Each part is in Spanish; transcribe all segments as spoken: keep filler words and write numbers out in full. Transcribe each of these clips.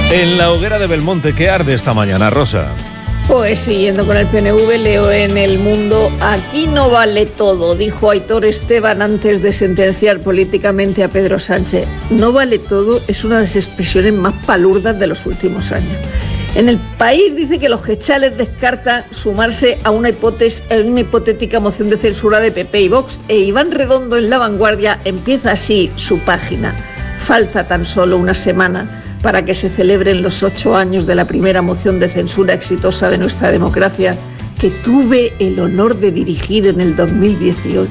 En la hoguera de Belmonte, ¿qué arde esta mañana, Rosa? Pues siguiendo con el P N V, leo en El Mundo: aquí no vale todo, dijo Aitor Esteban antes de sentenciar políticamente a Pedro Sánchez. No vale todo es una de las expresiones más palurdas de los últimos años. En El País dice que los gechales descartan sumarse a una, hipótesis, a una hipotética moción de censura de P P y Vox, e Iván Redondo en La Vanguardia empieza así su página: falta tan solo una semana para que se celebren los ocho años de la primera moción de censura exitosa de nuestra democracia, que tuve el honor de dirigir en el dos mil dieciocho.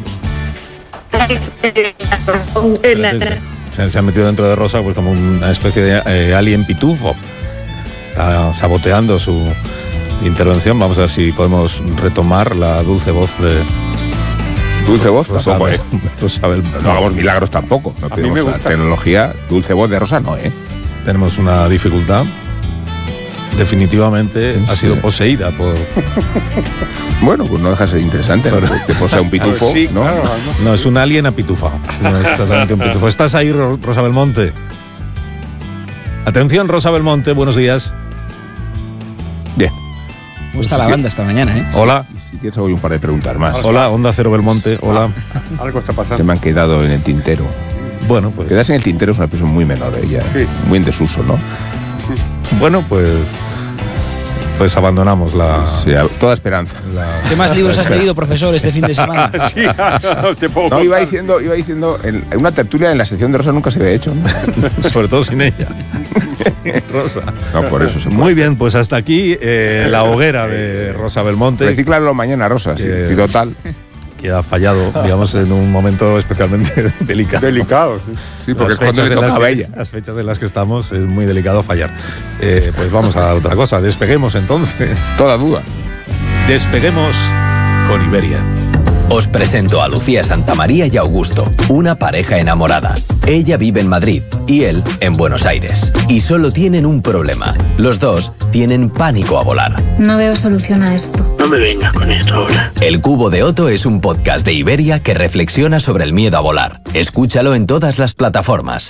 Se, se ha metido dentro de Rosa pues como una especie de eh, alien pitufo. Está saboteando su intervención. Vamos a ver si podemos retomar la dulce voz de... Dulce voz Rosa tampoco, ¿eh? Rosabel. No hagamos milagros tampoco. No a mí me gusta. La tecnología, dulce voz de Rosa no, ¿eh? Tenemos una dificultad. Definitivamente Sí. ha sido poseída por... Bueno, pues no deja de ser interesante, ¿no? Que posea un pitufo, Sí, ¿no? claro, no. No, es un alien apitufado. No es exactamente un pitufo. ¿Estás ahí, Ro- Rosa Belmonte? Atención, Rosa Belmonte, buenos días. Bien. Me gusta la banda esta mañana, ¿eh? Hola. Si quieres hago un par de preguntas más. Hola, Onda Cero Belmonte. Hola. Algo está pasando. Se me han quedado en el tintero. Bueno, pues... Quedarse en el tintero es una expresión muy menor, ella, Sí. muy en desuso, ¿no? Bueno, pues... Pues abandonamos la... O sea, toda esperanza. la- ¿Qué más libros has leído, profesor, este fin de semana? Sí, no te puedo No, iba contar. diciendo, iba diciendo, en en una tertulia en la sección de Rosa nunca se había hecho, ¿no? Sobre todo sin ella. Rosa. No, por eso se puede. Muy bien, pues hasta aquí eh, la hoguera de Rosa Belmonte, Recíclalo mañana, Rosa, sí, Que- sí, total. que ha fallado, digamos, en un momento especialmente delicado. Delicado. Sí. Sí, porque es Las cuando le fechas en las tocaba a que- ella. Las fechas en las que estamos es muy delicado fallar. Eh, pues vamos a otra cosa, despeguemos entonces. Toda duda. Despeguemos con Iberia. Os presento a Lucía Santamaría y Augusto, una pareja enamorada. Ella vive en Madrid y él en Buenos Aires. Y solo tienen un problema. Los dos tienen pánico a volar. No veo solución a esto. No me vengas con esto ahora. El Cubo de Otto es un podcast de Iberia que reflexiona sobre el miedo a volar. Escúchalo en todas las plataformas.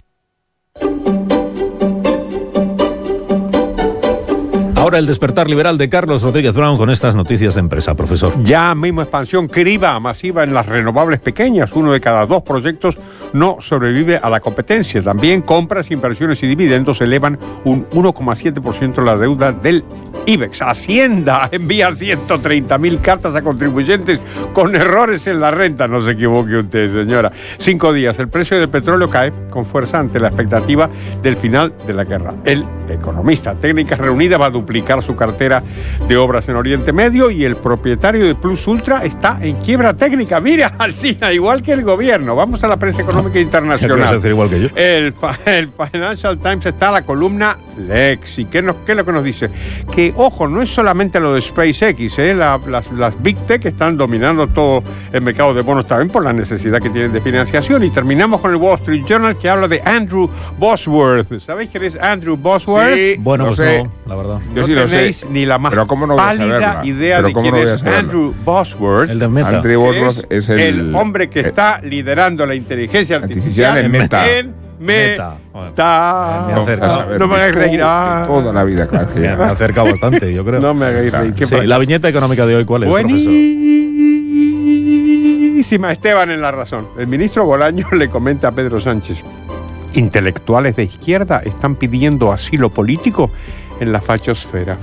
Ahora el despertar liberal de Carlos Rodríguez Brown con estas noticias de empresa, profesor. Ya mismo expansión, criba masiva en las renovables pequeñas. Uno de cada dos proyectos no sobrevive a la competencia. También compras, inversiones y dividendos elevan un uno coma siete por ciento la deuda del IBEX. Hacienda envía ciento treinta mil cartas a contribuyentes con errores en la renta. No se equivoque usted, señora. Cinco días. El precio del petróleo cae con fuerza ante la expectativa del final de la guerra. El economista Técnicas Reunidas va a duplicar su cartera de obras en Oriente Medio y el propietario de Plus Ultra está en quiebra técnica. Mira, Alsina, igual que el gobierno. Vamos a la prensa económica ¿Quieres internacional. decir igual que yo? El, el Financial Times está la columna Lexi. ¿Qué, nos, ¿Qué es lo que nos dice? Que, ojo, no es solamente lo de SpaceX, ¿eh? la, las, las Big Tech están dominando todo el mercado de bonos también por la necesidad que tienen de financiación. Y terminamos con el Wall Street Journal, que habla de Andrew Bosworth. ¿Sabéis quién es Andrew Bosworth? Sí, Bueno, lo pues sé. no, la verdad. Yo no sí lo sé. tenéis ni la más Pero ¿cómo no voy a pálida saberla? idea Pero de ¿cómo quién no voy a es saberla? Andrew Bosworth. El de Meta. Andrew Bosworth es el, el hombre que eh, está liderando la inteligencia artificial, artificial en Meta. En Meta. Meta. Me acerca. No, no me hagáis reír. ah. Toda la vida, claro. que Me ya. ha acercado bastante, yo creo. No me hagáis reír. ¿Qué Sí, pasa? la viñeta económica de hoy, ¿cuál es, profesor? Buenísima. Esteban en la razón. El ministro Bolaños le comenta a Pedro Sánchez: intelectuales de izquierda están pidiendo asilo político en la fachosfera.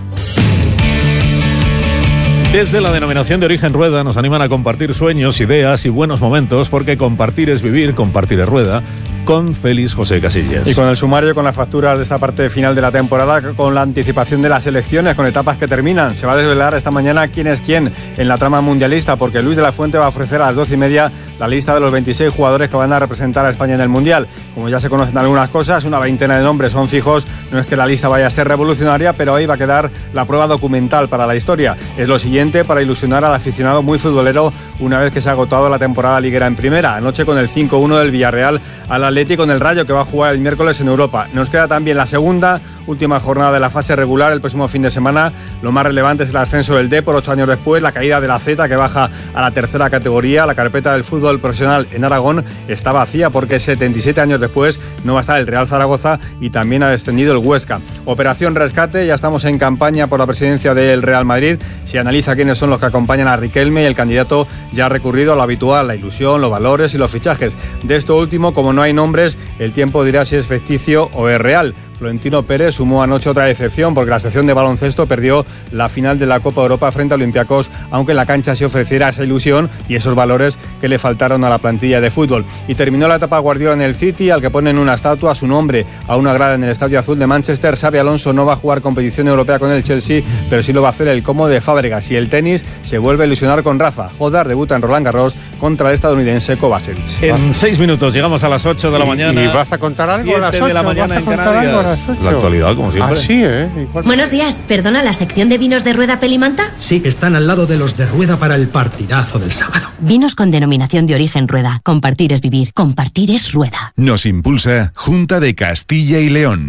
Desde la denominación de origen Rueda nos animan a compartir sueños, ideas y buenos momentos, porque compartir es vivir, compartir es Rueda, con Félix José Casillas. Y con el sumario, con las facturas de esta parte final de la temporada, con la anticipación de las elecciones, con etapas que terminan. Se va a desvelar esta mañana quién es quién en la trama mundialista, porque Luis de la Fuente va a ofrecer a las doce y media la lista de los veintiséis jugadores que van a representar a España en el Mundial. Como ya se conocen algunas cosas, una veintena de nombres son fijos. No es que la lista vaya a ser revolucionaria, pero ahí va a quedar la prueba documental para la historia. Es lo siguiente para ilusionar al aficionado muy futbolero una vez que se ha agotado la temporada liguera en primera. Anoche con el cinco uno del Villarreal al Atlético en el Rayo, que va a jugar el miércoles en Europa. Nos queda también la segunda, última jornada de la fase regular el próximo fin de semana. Lo más relevante es el ascenso del Depor ocho años después, la caída de la Z que baja a la tercera categoría. La carpeta del fútbol profesional en Aragón está vacía porque setenta y siete años después no va a estar el Real Zaragoza y también ha descendido el Huesca. Operación Rescate, ya estamos en campaña por la presidencia del Real Madrid. Se analiza quiénes son los que acompañan a Riquelme y el candidato ya ha recurrido a lo habitual, la ilusión, los valores y los fichajes. De esto último, como no hay nombres, el tiempo dirá si es ficticio o es real. Florentino Pérez sumó anoche otra decepción porque la sección de baloncesto perdió la final de la Copa Europa frente a Olympiacos, aunque en la cancha se ofreciera esa ilusión y esos valores que le faltaron a la plantilla de fútbol. Y terminó la etapa Guardiola en el City, al que ponen una estatua a su nombre a una grada en el Estadio Azul de Manchester. Xabi Alonso no va a jugar competición europea con el Chelsea, pero sí lo va a hacer el Como de Fábregas. Y el tenis se vuelve a ilusionar con Rafa. Jodar debuta en Roland Garros contra el estadounidense Kovacic. En seis minutos llegamos a las ocho de la mañana. ¿Y vas a contar algo a las siete de la mañana en Canarias? La actualidad, como siempre. Así, ¿eh? Buenos días, perdona, ¿la sección de vinos de Rueda Pelimanta? Sí, están al lado de los de Rueda para el partidazo del sábado. Vinos con denominación de origen Rueda. Compartir es vivir, compartir es Rueda. Nos impulsa Junta de Castilla y León.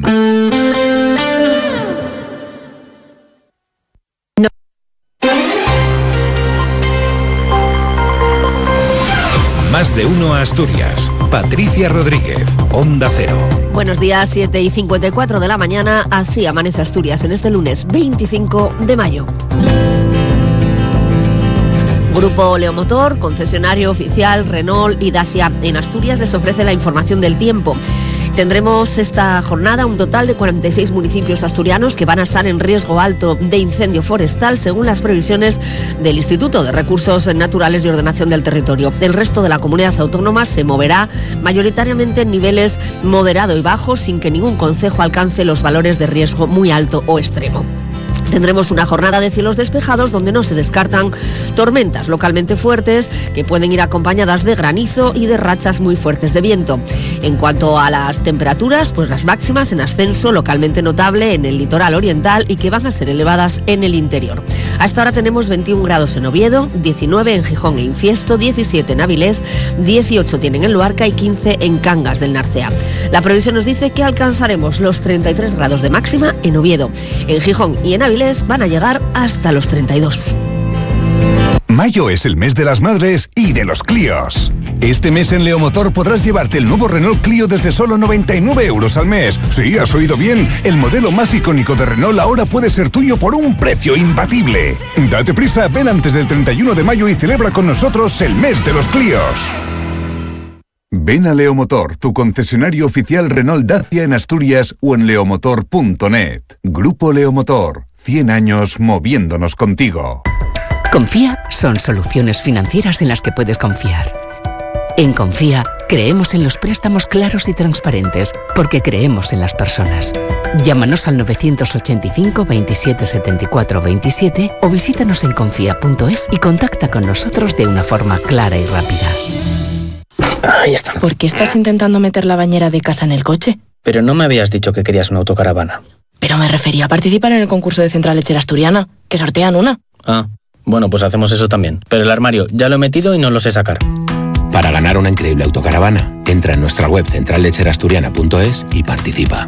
No. Más de uno Asturias. Patricia Rodríguez, Onda Cero. Buenos días, siete y cincuenta y cuatro de la mañana. Así amanece Asturias en este lunes veinticinco de mayo. Grupo Leomotor, concesionario oficial Renault y Dacia en Asturias, les ofrece la información del tiempo. Tendremos esta jornada un total de cuarenta y seis municipios asturianos que van a estar en riesgo alto de incendio forestal según las previsiones del Instituto de Recursos Naturales y Ordenación del Territorio. El resto de la comunidad autónoma se moverá mayoritariamente en niveles moderado y bajo sin que ningún concejo alcance los valores de riesgo muy alto o extremo. Tendremos una jornada de cielos despejados donde no se descartan tormentas localmente fuertes que pueden ir acompañadas de granizo y de rachas muy fuertes de viento. En cuanto a las temperaturas, pues las máximas en ascenso localmente notable en el litoral oriental y que van a ser elevadas en el interior. Hasta ahora tenemos veintiún grados en Oviedo, diecinueve en Gijón e Infiesto, diecisiete en Avilés, dieciocho tienen en Luarca y quince en Cangas del Narcea. La previsión nos dice que alcanzaremos los treinta y tres grados de máxima en Oviedo. En Gijón y en Avilés van a llegar hasta los treinta y dos. Mayo es el mes de las madres y de los Clios. Este mes en Leomotor podrás llevarte el nuevo Renault Clio desde solo noventa y nueve euros al mes. Sí, has oído bien. El modelo más icónico de Renault ahora puede ser tuyo por un precio imbatible. Date prisa, ven antes del treinta y uno de mayo y celebra con nosotros el mes de los Clios. Ven a Leomotor, tu concesionario oficial Renault Dacia en Asturias o en leomotor punto net. Grupo Leomotor, cien años moviéndonos contigo. Confía son soluciones financieras en las que puedes confiar. En Confía creemos en los préstamos claros y transparentes porque creemos en las personas. Llámanos al novecientos ochenta y cinco, veintisiete, setenta y cuatro, veintisiete o visítanos en confía punto es y contacta con nosotros de una forma clara y rápida. Ahí está. ¿Por qué estás intentando meter la bañera de casa en el coche? Pero no me habías dicho que querías una autocaravana. Pero me refería a participar en el concurso de Central Lechera Asturiana, que sortean una. Ah, bueno, pues hacemos eso también. Pero el armario ya lo he metido y no lo sé sacar. Para ganar una increíble autocaravana, entra en nuestra web central lechera asturiana punto es y participa.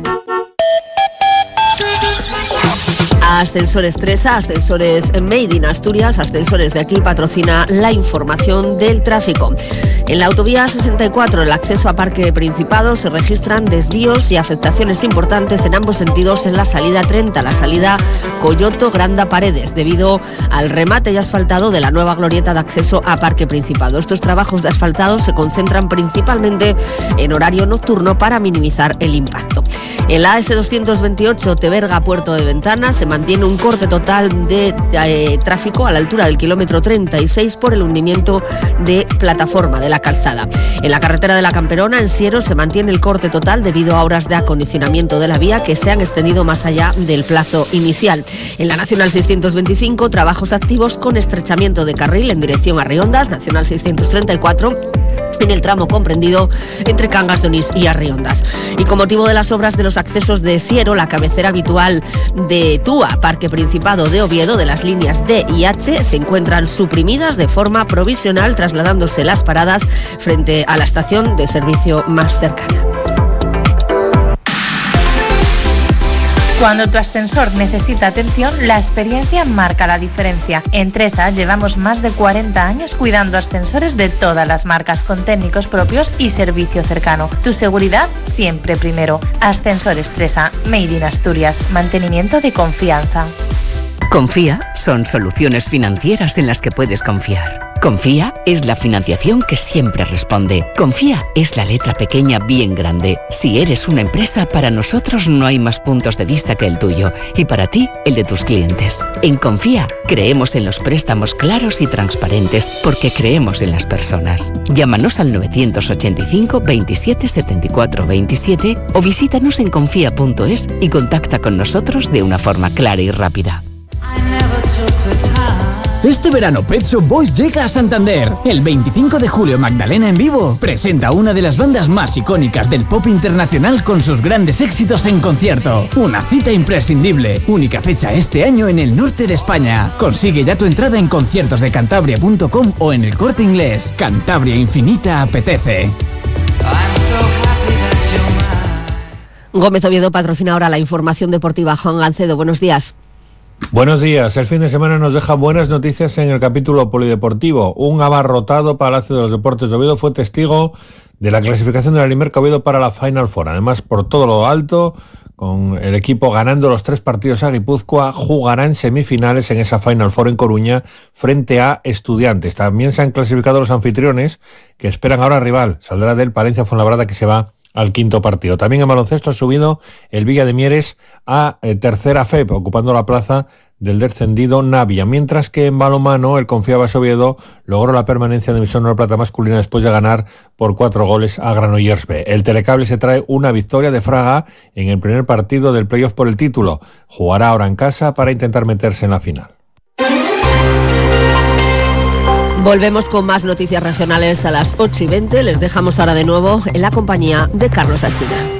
Ascensores Tresa, Ascensores Made in Asturias, Ascensores de aquí patrocina la información del tráfico. En la autovía sesenta y cuatro, el acceso a Parque Principado, se registran desvíos y afectaciones importantes en ambos sentidos en la salida treinta, la salida Coyoto Granda Paredes, debido al remate y asfaltado de la nueva glorieta de acceso a Parque Principado. Estos trabajos de asfaltado se concentran principalmente en horario nocturno para minimizar el impacto. En la A S doscientos veintiocho, Teberga Puerto de Ventana, se mantiene un corte total de eh, tráfico a la altura del kilómetro treinta y seis por el hundimiento de plataforma de la calzada. En la carretera de la Camperona, en Siero, se mantiene el corte total debido a horas de acondicionamiento de la vía que se han extendido más allá del plazo inicial. En la Nacional seiscientos veinticinco, trabajos activos con estrechamiento de carril en dirección a Riondas, Nacional seiscientos treinta y cuatro, en el tramo comprendido entre Cangas de Onís y Arriondas. Y con motivo de las obras de los accesos de Siero, la cabecera habitual de Túa, Parque Principado de Oviedo, de las líneas D y H, se encuentran suprimidas de forma provisional, trasladándose las paradas frente a la estación de servicio más cercana. Cuando tu ascensor necesita atención, la experiencia marca la diferencia. En Tresa llevamos más de cuarenta años cuidando ascensores de todas las marcas con técnicos propios y servicio cercano. Tu seguridad siempre primero. Ascensores Tresa, Made in Asturias. Mantenimiento de confianza. Confía son soluciones financieras en las que puedes confiar. Confía es la financiación que siempre responde. Confía es la letra pequeña bien grande. Si eres una empresa, para nosotros no hay más puntos de vista que el tuyo y para ti, el de tus clientes. En Confía creemos en los préstamos claros y transparentes porque creemos en las personas. Llámanos al nueve ocho cinco, veintisiete, setenta y cuatro, veintisiete o visítanos en confía punto es y contacta con nosotros de una forma clara y rápida. Este verano Pet Shop Boys llega a Santander. El veinticinco de julio Magdalena en vivo presenta una de las bandas más icónicas del pop internacional con sus grandes éxitos en concierto. Una cita imprescindible. Única fecha este año en el norte de España. Consigue ya tu entrada en conciertos de cantabria punto com o en el Corte Inglés. Cantabria Infinita apetece. Gómez Oviedo patrocina ahora la información deportiva. Juan Gancedo, buenos días. Buenos días. El fin de semana nos deja buenas noticias en el capítulo polideportivo. Un abarrotado Palacio de los Deportes de Oviedo fue testigo de la clasificación de la Limerca Oviedo para la Final Four. Además, por todo lo alto, con el equipo ganando los tres partidos a Guipúzcoa, jugarán semifinales en esa Final Four en Coruña frente a Estudiantes. También se han clasificado los anfitriones, que esperan ahora rival. Saldrá del Palencia Fuenlabrada, que se va al quinto partido. También en baloncesto ha subido el Villa de Mieres a eh, tercera F E P, ocupando la plaza del descendido Navia, mientras que en balonmano el Confiabas Oviedo logró la permanencia de División Honor Plata masculina después de ganar por cuatro goles a Granollers B. El Telecable se trae una victoria de Fraga en el primer partido del playoff por el título. Jugará ahora en casa para intentar meterse en la final. Volvemos con más noticias regionales a las ocho y veinte. Les dejamos ahora de nuevo en la compañía de Carlos Alsina.